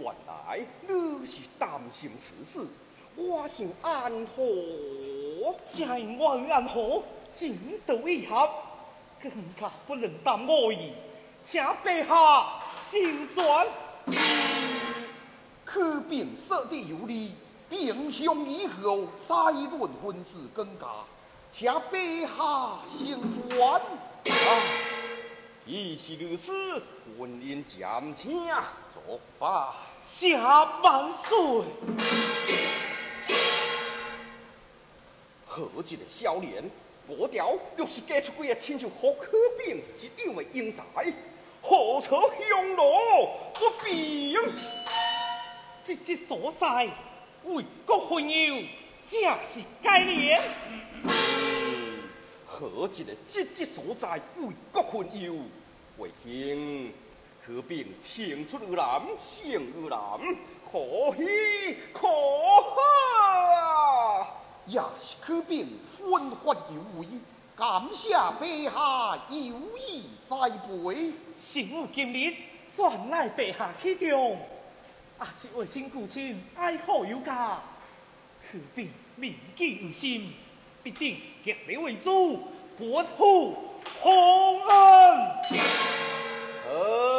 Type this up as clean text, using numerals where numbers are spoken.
来你是担心此事，我想安好。 假因我与安好情投意合，更加不能担我意，请陛下慎转。 去并设的有理，并相以后再论婚事更加，请陛下慎转。既是如此，婚姻暂且作罢。 下万岁！ 何一个少年，我条若是嫁出几个亲像何可并一样的英才，何处享乐不平？ 这所在为国分忧，正是该年。 何一个这所在为国分忧？为兄可并青出于蓝胜于蓝，可喜可贺。也是可并分发有为，感谢陛下有意栽培。 神有今日转来陛下启中，也是为新父亲爱好有加，可并铭记于心，必定竭力为主，保护洪恩。